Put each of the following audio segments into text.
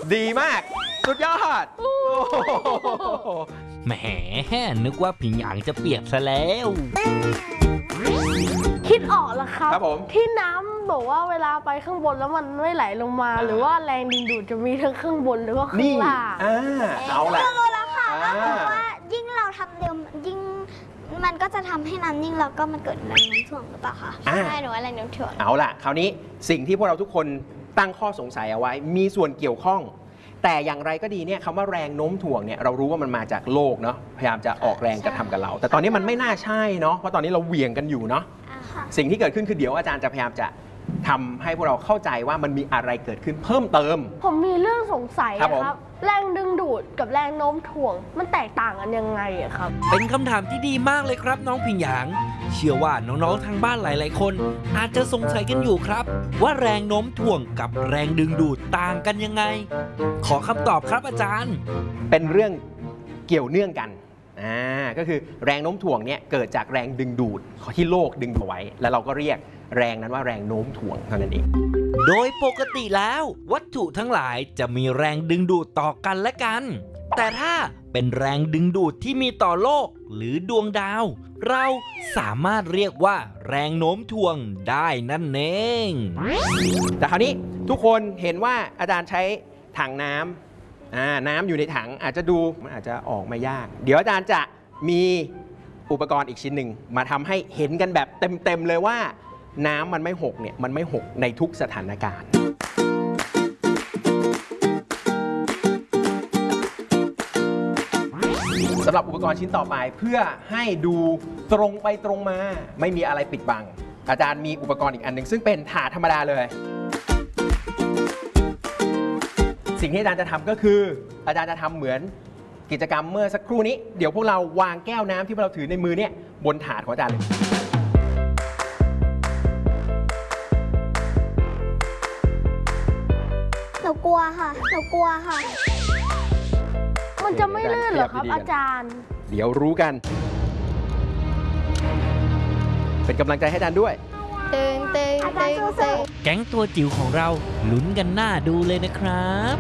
ดีมากสุดยอดแหมนึกว่าผิงหยางจะเปียกซะแล้วคิดออกแล้วครับครับผมที่น้ำบอกว่าเวลาไปข้างบนแล้วมันไม่ไหลลงมา หรือว่าแรงดึงดูดจะมีทั้งข้างบนหรือว่าข้างล่างเอาแหละรู้แล้วค่ะก็คือว่ายิ่งเราทำเร็วยิ่งมันก็จะทำให้น้ำนิ่งแล้วก็มันเกิดแรงโน้มถ่วงหรือเปล่าคะใช่หนูว่าแรงโน้มถ่วงเอาล่ะคราวนี้สิ่งที่พวกเราทุกคนตั้งข้อสงสัยเอาไว้มีส่วนเกี่ยวข้องแต่อย่างไรก็ดีเนี่ยคำว่าแรงโน้มถ่วงเนี่ยเรารู้ว่ามันมาจากโลกเนาะพยายามจะออกแรงกระทำกับเราแต่ตอนนี้มันไม่น่าใช่เนาะเพราะตอนนี้เราเหวี่ยงกันอยู่เนาะสิ่งที่เกิดขึ้นคือเดี๋ยวอาจารย์จะพยายามจะทำให้พวกเราเข้าใจว่ามันมีอะไรเกิดขึ้นเพิ่มเติมผมมีเรื่องสงสัยครับแรงดึงดูดกับแรงโน้มถ่วงมันแตกต่างกันยังไงครับเป็นคำถามที่ดีมากเลยครับน้องผิงหยางเชื่อว่าน้องๆทางบ้านหลายๆคนอาจจะสงสัยกันอยู่ครับว่าแรงโน้มถ่วงกับแรงดึงดูดต่างกันยังไงขอคำตอบครับอาจารย์เป็นเรื่องเกี่ยวเนื่องกันก็คือแรงโน้มถ่วงเนี่ยเกิดจากแรงดึงดูดที่โลกดึงเอาไว้แล้วเราก็เรียกแรงนั้นว่าแรงโน้มถ่วงเท่านั้นเองโดยปกติแล้ววัตถุทั้งหลายจะมีแรงดึงดูดต่อกันและกันแต่ถ้าเป็นแรงดึงดูดที่มีต่อโลกหรือดวงดาวเราสามารถเรียกว่าแรงโน้มถ่วงได้นั่นเองแต่คราวนี้ทุกคนเห็นว่าอาจารย์ใช้ถังน้ำน้ำอยู่ในถังอาจจะดูมันอาจจะออกมายากเดี๋ยวอาจารย์จะมีอุปกรณ์อีกชิ้นหนึ่งมาทำให้เห็นกันแบบเต็มๆเลยว่าน้ำมันไม่หกเนี่ยมันไม่หกในทุกสถานการณ์สำหรับอุปกรณ์ชิ้นต่อไปเพื่อให้ดูตรงไปตรงมาไม่มีอะไรปิดบังอาจารย์มีอุปกรณ์อีกอันหนึ่งซึ่งเป็นถาดธรรมดาเลยสิ่งที่อาจารย์จะทำก็คืออาจารย์จะทำเหมือนกิจกรรมเมื่อสักครู่นี้เดี๋ยวพวกเราวางแก้วน้ำที่เราถือในมือเนี่ยบนถาดของอาจารย์เลยหนูกลัวค่ะมันจะไม่ลื่นเหรอครับอาจารย์เดี๋ยวรู้กันเป็นกำลังใจให้อาจารย์ด้วยเต้งแก๊งตัวจิ๋วของเราลุ้นกันหน้าดูเลยนะครับ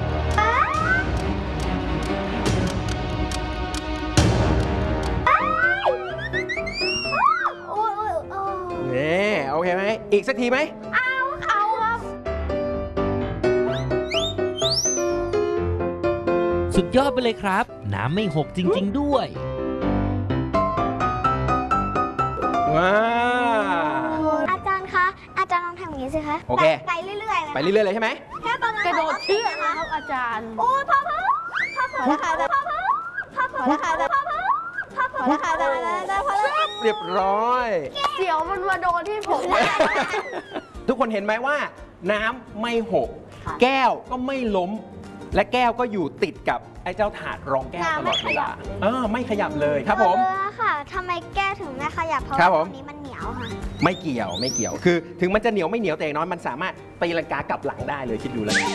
นี่โอเคไหมอีกสักทีไหมเอาครับสุดยอดไปเลยครับน้ำไม่หกจริงๆด้วยว้าอาจารย์คะอาจารย์ลองทำอย่างนี้สิคะโอเคไปเรื่อยๆไปเรื่อยๆเลยใช่ไหมแค่ประมาณกระโดดเชือกนะครับอาจารย์โอ้พ่อนะคะเรียบร้อยเดี๋ยวมันมาโดนที่ผมทุกคนเห็นไหมว่าน้ำไม่หกแก้วก็ไม่ล้มและแก้วก็อยู่ติดกับไอ้เจ้าถาดรองแก้วตลอดเวลาไม่ขยับเลยครับผมค่ะทำไมแก้วถึงไม่ขยับเพราะว่าตรงนี้มันเหนียวค่ะไม่เกี่ยวคือถึงมันจะเหนียวไม่เหนียวแต่อย่างน้อยมันสามารถตีลังกากลับหลังได้เลยคิดดูแล้ว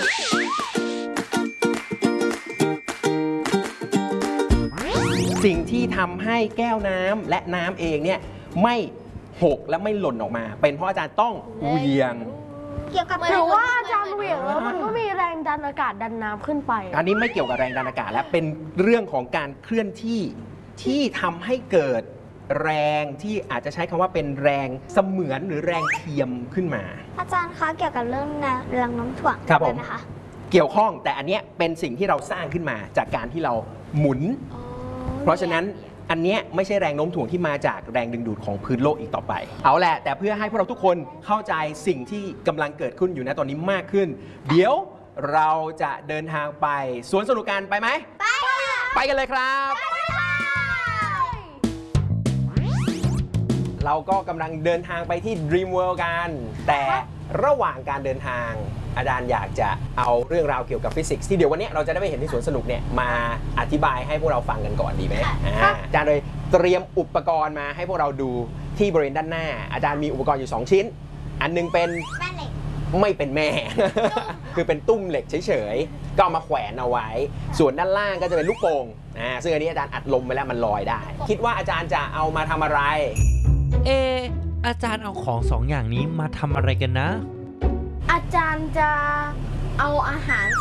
สิ่งที่ทำให้แก้วน้ำและน้ำเองเนี่ยไม่หกและไม่หล่นออกมาเป็นเพราะอาจารย์ต้องเหวี่ยงเกี่ยวกับหรือว่าอาจารย์เหวี่ยงแล้วมันก็มีแรงดันอากาศดันน้ำขึ้นไปอันนี้ไม่เกี่ยวกับแรงดันอากาศและเป็นเรื่องของการเคลื่อนที่ทำให้เกิดแรงที่อาจจะใช้คำว่าเป็นแรงเสมือนหรือแรงเทียมขึ้นมาอาจารย์คะเกี่ยวกับเรื่องแรงโน้มถ่วงได้ไหมคะเกี่ยวข้องแต่อันเนี้ยเป็นสิ่งที่เราสร้างขึ้นมาจากการที่เราหมุนเพราะฉะนั้นอันนี้ไม่ใช่แรงโน้มถ่วงที่มาจากแรงดึงดูดของพื้นโลกอีกต่อไปเอาแหละแต่เพื่อให้พวกเราทุกคนเข้าใจสิ่งที่กำลังเกิดขึ้นอยู่นะตอนนี้มากขึ้นเดี๋ยวเราจะเดินทางไปสวนสนุกกันไปไหมไปกันเลยครับเราก็กำลังเดินทางไปที่ Dream World กันแต่ระหว่างการเดินทางอาจารย์อยากจะเอาเรื่องราวเกี่ยวกับฟิสิกส์ที่เดี๋ยววันนี้เราจะได้ไปเห็นที่สวนสนุกเนี่ยมาอธิบายให้พวกเราฟังกันก่อนดีไหมอาจารย์เลยเตรียมอุปกรณ์มาให้พวกเราดูที่บริเวณด้านหน้าอาจารย์มีอุปกรณ์อยู่2ชิ้นอันนึงเป็นแม่เหล็กไม่เป็นแม่ คือเป็นตุ้มเหล็กเฉยๆก็เอามาแขวนเอาไว้ส่วนด้านล่างก็จะเป็นลูกโป่งซึ่งอันนี้อาจารย์อัดลมไปแล้วมันลอยได้คิดว่าอาจารย์จะเอามาทำอะไรอาจารย์เอาของ2 อย่างนี้มาทำอะไรกันนะอาจารย์จะเอาอาหาร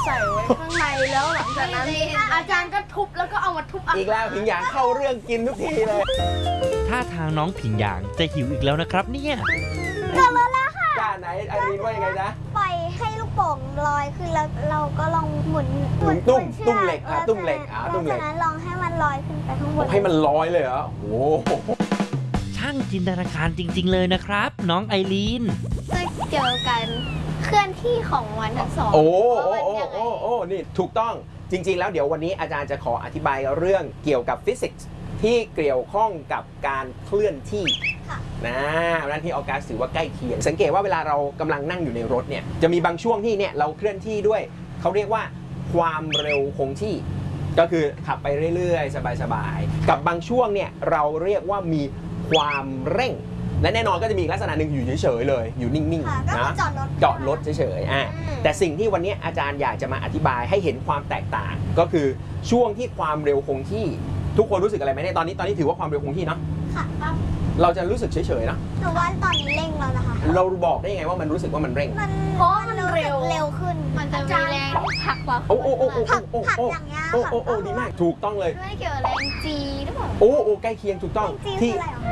ใส่ไว้ข้างในแล้วหลังจากนั้น อาจารย์ก็ทุบแล้วก็เอามาทุบอีกแล้วผิงหยางเข้าเรื่องกินทุกทีเลยถ้าทางน้องผิงหยางจะหิวอีกแล้วนะครับเนี่ยเกิดแล้วค่ะจ้าไหนไอรีนว่ายังไงนะปล่อยให้ลูกโป่งลอยขึ้นแล้วเราก็ลองหมุนหมุนตุ้มชือกตุ้มเหล็กอ่ะตุ้มเหล็กอ่ะตุ้มเหล็กจากนั้นลองให้มันลอยขึ้นไปข้างบนให้มันลอยเลยเหรอ โอ้โหช่างจินตนาการจริง ๆ เลยนะครับ น้องไอรีนจะเจอกันเคลื่อนที่ของมันทั้งสองโอ้ว่าโอ้มันยังไงโอ้โอ้นี่ถูกต้องจริง ๆ แล้วเดี๋ยววันนี้อาจารย์จะขออธิบายเรื่องเกี่ยวกับฟิสิกส์ที่เกี่ยวข้องกับการเคลื่อนที่ค่ะนะนั้นที่ออกัสถือว่าใกล้เคียงสังเกตว่าเวลาเรากำลังนั่งอยู่ในรถเนี่ยจะมีบางช่วงที่เนี่ยเราเคลื่อนที่ด้วยเขาเรียกว่าความเร็วคงที่ ก็คือขับไปเรื่อยๆ สบายๆกับบางช่วงเนี่ยเราเรียกว่ามีความเร่ง และแน่นอนก็จะมีอีกลักษณะหนึ่งอยู่เฉยๆเลยอยู่นิ่งค่ะก็ๆคือนะจอดรถจอดรถเฉยๆแต่สิ่งที่วันนี้อาจารย์อยากจะมาอธิบายให้เห็นความแตกต่าง ก็คือช่วงที่ความเร็วคงที่ทุกคนรู้สึกอะไรไหมในตอนนี้ถือว่าความเร็วคงที่เนาะค่ะเราจะรู้สึกเฉยๆเนาะหนูว่าตอนนี้เร่งแล้วนะคะเราบอกได้ยังไงว่ามันรู้สึกว่ามันเร่งมันเพราะมันเร็วเร็วขึ้นมันจะมีแรงผลักเราโอ้โอ้โอ้โอ้ผักโอ้ผักโอ้อย่างเงี้ยโอ้ค่ะโอ้โอ้ดีมากถูกต้องเลยไม่เกี่ยวกับแรงจีหรือเปล่าโอ้โอ้ใกล้เคียงถูกต้องแรงจีที่คืออะไรหร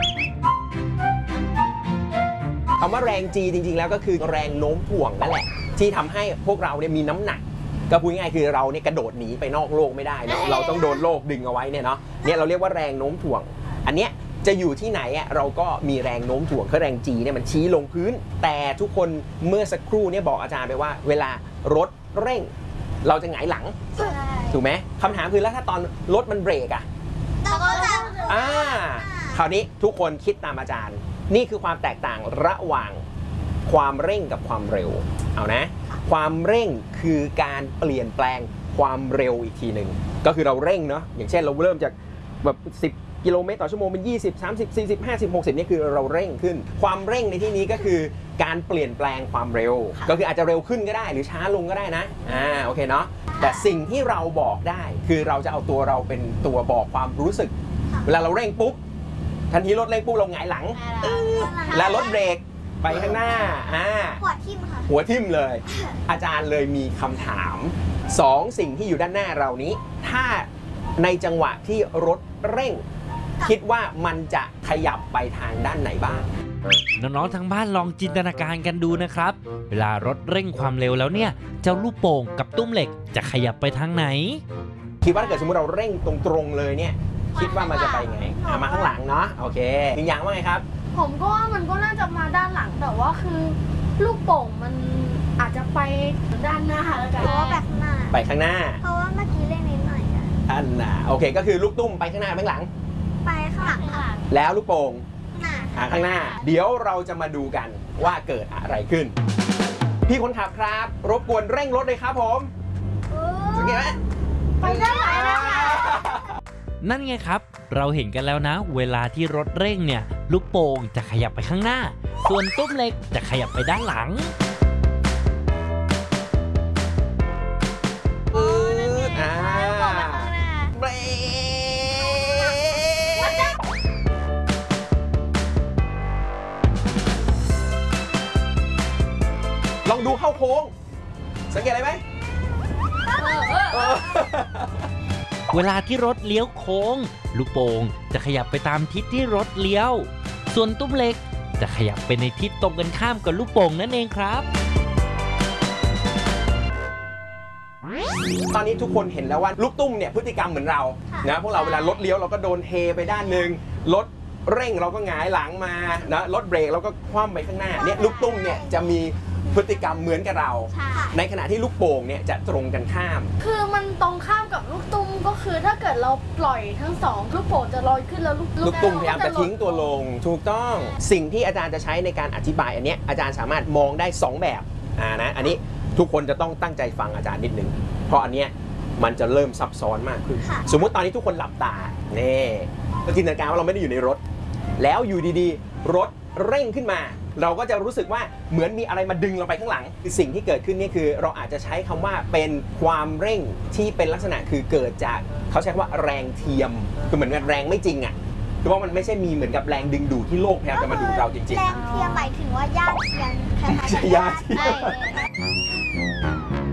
อคำว่าแรง G จริงๆแล้วก็คือแรงโน้มถ่วงนั่นแหละที่ทำให้พวกเราเนี่ยมีน้ำหนัก ก็พูดง่ายๆคือเราเนี่ยกระโดดหนีไปนอกโลกไม่ได้เนอะเราต้องโดนโลกดึงเอาไว้เนี่ยเนาะเนี่ยเราเรียกว่าแรงโน้มถ่วง อันเนี้ยจะอยู่ที่ไหนอ่ะเราก็มีแรงโน้มถ่วงคือแรง G เนี่ยมันชี้ลงพื้น แต่ทุกคนเมื่อสักครู่เนี่ยบอกอาจารย์ไปว่า เวลารถเร่ง เราจะหงายหลังใช่ถูกไหมคำถามคือแล้วถ้าตอนรถมันเบรกอ่ะแล้วก็จะคราวนี้ทุกคนคิดตามอาจารย์ นี่คือความแตกต่างระหว่างความเร่งกับความเร็ว เอานะ ความเร่งคือการเปลี่ยนแปลงความเร็วอีกทีหนึ่งก็คือเราเร่งเนาะอย่างเช่นเราเริ่มจากแบบ10 กิโลเมตรต่อชั่วโมงเป็น20 30 40 50 60นี่คือเราเร่งขึ้น ความเร่งในที่นี้ก็คือการเปลี่ยนแปลงความเร็ว ก็คืออาจจะเร็วขึ้นก็ได้หรือช้าลงก็ได้นะโอเคเนาะแต่สิ่งที่เราบอกได้คือเราจะเอาตัวเราเป็นตัวบอกความรู้สึก เวลาเราเร่งปุ๊บทันทีรถเร่งปุ๊บเราหงายหลัง แล้วรถเบรกไปข้างหน้าหัวทิ่มค่ะหัวทิ่มเลย อาจารย์เลยมีคำถาม2 สิ่งที่อยู่ด้านหน้าเรานี้ ถ้าในจังหวะที่รถเร่ง คิดว่ามันจะขยับไปทางด้านไหนบ้างน้องๆทางบ้านลองจินตนาการกันดูนะครับ เวลารถเร่งความเร็วแล้วเนี่ย เจ้าลูกโป่งกับตุ้มเหล็กจะขยับไปทางไหนคิดว่าถ้าเกิดสมมติเราเร่งตรงๆเลยเนี่ย คิดว่ามันจะไปไงมาข้างหลังเนาะโอเคถึงอย่างว่าไงครับผมก็ว่ามันก็น่าจะมาด้านหลังแต่ว่าคือลูกโป่งมันอาจจะไปด้านหน้าแล้วกันเพราะว่าแบบข้างหน้าไปข้างหน้าเพราะว่าเมื่อกี้เล่นนิดหน่อยอะอันน่ะโอเคก็คือลูกตุ้มไปข้างหน้าข้างหลังไปข้างหลังค่ะแล้วลูกโป่งหน้าข้างหน้า เดี๋ยวเราจะมาดูกันว่าเกิดอะไรขึ้น พี่คนขับครับรบกวนเร่งรถเลยครับผมสังเกตไหมไปด้านหลังนะคะนั่นไงครับ เราเห็นกันแล้วนะ เวลาที่รถเร่งเนี่ย ลูกโป่งจะขยับไปข้างหน้า ส่วนตุ้มเหล็กจะขยับไปด้านหลังเบรกลองดูเข้าโค้ง สังเกตอะไรไหมเวลาที่รถเลี้ยวโค้ง ลูกโป่งจะขยับไปตามทิศที่รถเลี้ยว ส่วนตุ้มเหล็กจะขยับไปในทิศตรงกันข้ามกับลูกโป่งนั่นเองครับตอนนี้ทุกคนเห็นแล้วว่าลูกตุ้มเนี่ยพฤติกรรมเหมือนเรานะพวกเราเวลารถเลี้ยวเราก็โดนเทไปด้านหนึ่งรถเร่งเราก็หงายหลังมานะรถเบรกเราก็คว่ำไปข้างหน้าเนี่ยลูกตุ้มเนี่ยจะมีพฤติกรรมเหมือนกับเรา ในขณะที่ลูกโป่งเนี่ยจะตรงกันข้ามคือมันตรงข้ามกับลูกตุ้มก็คือถ้าเกิดเราปล่อยทั้งสองลูกโป่งจะลอยขึ้นแล้วลูกตุ้มพยายามจะทิ้งตัวลงถูกต้องสิ่งที่อาจารย์จะใช้ในการอธิบายอันเนี้ยอาจารย์สามารถมองได้2แบบนะอันนี้ทุกคนจะต้องตั้งใจฟังอาจารย์นิดนึงเพราะอันเนี้ยมันจะเริ่มซับซ้อนมากขึ้นสมมุติตอนนี้ทุกคนหลับตานี่ก็จินตนาการว่าเราไม่ได้อยู่ในรถแล้วอยู่ดีๆรถเร่งขึ้นมาเราก็จะรู้สึกว่าเหมือนมีอะไรมาดึงเราไปข้างหลังคือสิ่งที่เกิดขึ้นนี่คือเราอาจจะใช้คำว่าเป็นความเร่งที่เป็นลักษณะคือเกิดจากเขาใช้คำว่าแรงเทียมคือเหมือนกับแรงไม่จริงอ่ะคือว่ามันไม่ใช่มีเหมือนกับแรงดึงดูดที่โลกพยายามจะมาดูดเราจริงๆแรงเทียมหมายถึงว่าญาติเทียนคล้ายๆญาติเทียมใช่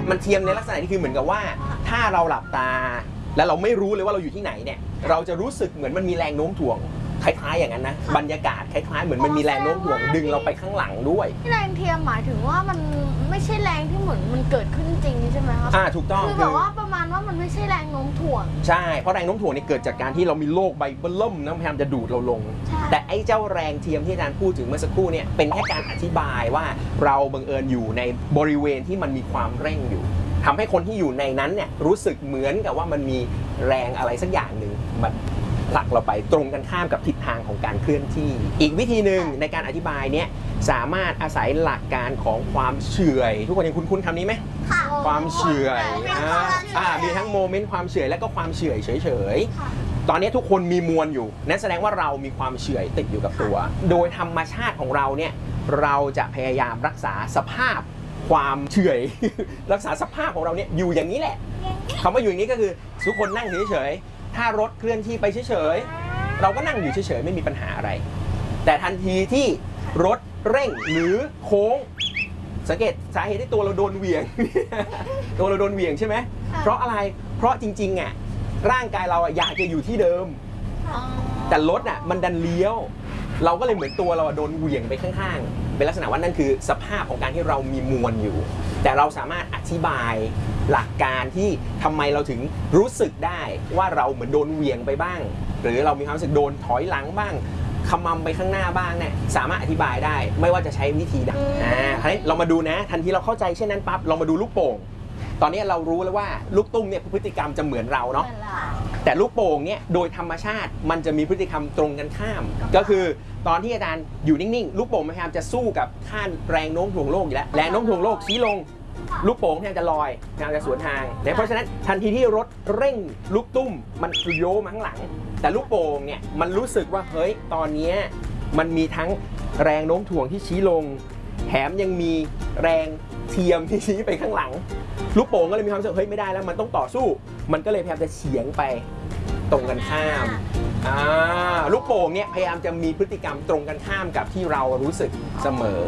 มันเทียมในลักษณะที่คือเหมือนกับว่า ถ้าเราหลับตา แล้วเราไม่รู้เลยว่าเราอยู่ที่ไหนเนี่ยเราจะรู้สึกเหมือนมันมีแรงโน้มถ่วงคล้ายๆอย่างนั้นนะบรรยากาศคล้ายๆเหมือนมันมีแรงโน้มถ่วงดึงเราไปข้างหลังด้วยแรงเทียมหมายถึงว่ามันไม่ใช่แรงที่เหมือนมันเกิดขึ้นจริงใช่ไหมครับถูกต้องคือแบบว่าประมาณว่ามันไม่ใช่แรงโน้มถ่วงใช่เพราะแรงโน้มถ่วงนี่เกิดจากการที่เรามีโลกใบเบิ่มนะพยายามจะดูดเราลง แต่ไอ้เจ้าแรงเทียมที่อาจารย์พูดถึงเมื่อสักครู่เนี่ยเป็นแค่การอธิบายว่าเราบังเอิญอยู่ในบริเวณที่มันมีความเร่งอยู่ทำให้คนที่อยู่ในนั้นเนี่ยรู้สึกเหมือนกับว่ามันมีแรงอะไรสักอย่างหนึ่งมันผลักเราไปตรงกันข้ามกับทิศทางของการเคลื่อนที่อีกวิธีหนึ่งในการอธิบายเนี่ยสามารถอาศัยหลักการของความเฉื่อยทุกคนยังคุ้นๆคำนี้ไหมค่ะความเฉื่อยมีมีทั้งโมเมนต์ความเฉื่อยและก็ความเฉื่อยเฉยๆตอนนี้ทุกคนมีมวลอยู่นั่นแสดงว่าเรามีความเฉื่อยติดอยู่กับตัว โดยธรรมชาติของเราเนี่ยเราจะพยายามรักษาสภาพความเฉื่อย รักษาสภาพของเราเนี่ยอยู่อย่างนี้แหละคำว่าอยู่อย่างนี้ก็คือทุกคนนั่งเฉยๆถ้ารถเคลื่อนที่ไปเฉยๆเราก็นั่งอยู่เฉยๆไม่มีปัญหาอะไร แต่ทันทีที่รถเร่งหรือโค้งสังเกตสาเหตุที่ตัวเราโดนเหวี่ยง ตัวเราโดนเหวี่ยงใช่ไหมเพราะอะไรเพราะจริงๆอ่ะร่างกายเราอยากจะอยู่ที่เดิมแต่รถอ่ะมันดันเลี้ยวเราก็เลยเหมือนตัวเราโดนเหวี่ยงไปข้างๆเป็นลักษณะว่านั่นคือสภาพของการที่เรามีมวลอยู่แต่เราสามารถอธิบายหลักการที่ทำไมเราถึงรู้สึกได้ว่าเราเหมือนโดนเหวี่ยงไปบ้างหรือเรามีความรู้สึกโดนถอยหลังบ้างขมำไปข้างหน้าบ้างเนี่ยสามารถอธิบายได้ไม่ว่าจะใช้วิธีใดคราวนี้เรามาดูนะทันทีเราเข้าใจเช่นนั้นปั๊บเรามาดูลูกโป่งตอนนี้เรารู้แล้วว่าลูกตุ้มเนี่ยพฤติกรรมจะเหมือนเราเนาะแต่ลูกโป่งเนี่ยโดยธรรมชาติมันจะมีพฤติกรรมตรงกันข้าม ก็คือตอนที่อาจารย์อยู่นิ่งๆลูกโป่งพยายามจะสู้กับค่าแรงโน้มถ่วงโลกอยู่แล้วแรงโน้มถ่วงโลกชี้ลงลูกโป่งพยายามจะลอยพยายามจะสวนทางเพราะฉะนั้นทันทีที่รถเร่งลูกตุ้มมันโยมาข้างหลังแต่ลูกโป่งเนี่ยมันรู้สึกว่าเฮ้ยตอนนี้มันมีทั้งแรงโน้มถ่วงที่ชี้ลงแถมยังมีแรงเทียมที่ชี้ไปข้างหลังลูกโป่งก็เลยมีความรู้สึกเฮ้ยไม่ได้แล้วมันต้องต่อสู้มันก็เลยพยายามจะเฉียงไปตรงกันข้ามลูกโป่งเนี่ยพยายามจะมีพฤติกรรมตรงกันข้ามกับที่เรารู้สึกเสมอ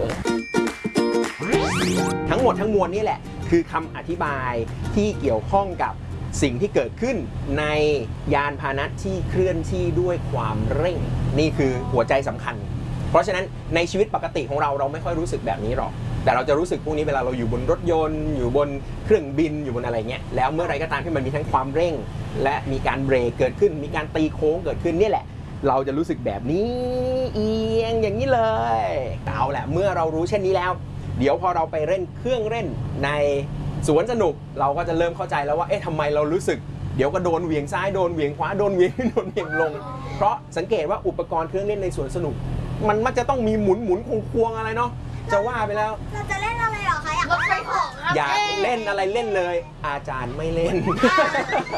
ทั้งหมดทั้งมวลนี่แหละคือคำอธิบายที่เกี่ยวข้องกับสิ่งที่เกิดขึ้นในยานพาหนะที่เคลื่อนที่ด้วยความเร่งนี่คือหัวใจสำคัญเพราะฉะนั้นในชีวิตปกติของเราไม่ค่อยรู้สึกแบบนี้หรอกแต่เราจะรู้สึกพวกนี้เวลาเราอยู่บนรถยนต์อยู่บนเครื่องบินอยู่บนอะไรเงี้ยแล้วเมื่อไรก็ตามที่มันมีทั้งความเร่งและมีการเบรกเกิดขึ้นมีการตีโค้งเกิดขึ้นนี่แหละเราจะรู้สึกแบบนี้เอียงอย่างนี้เลยเอาแหละเมื่อเรารู้เช่นนี้แล้วเดี๋ยวพอเราไปเล่นเครื่องเล่นในสวนสนุกเราก็จะเริ่มเข้าใจแล้วว่าเอ๊ะทำไมเรารู้สึกเดี๋ยวก็โดนเหวี่ยงซ้ายโดนเหวี่ยงขวาโดนเหวี่ยงขึ้นโดนเหวี่ยงลงเพราะสังเกตว่าอุปกรณ์เครื่องเล่นในสวนสนุกมันมักจะต้องมีหมุนควงอะไรเนาะจะว่าไปแล้วเราจะเล่นอะไรเหรอคะอยากเล่นของอยากเล่นอะไรเล่นเลยอาจารย์ไม่เล่น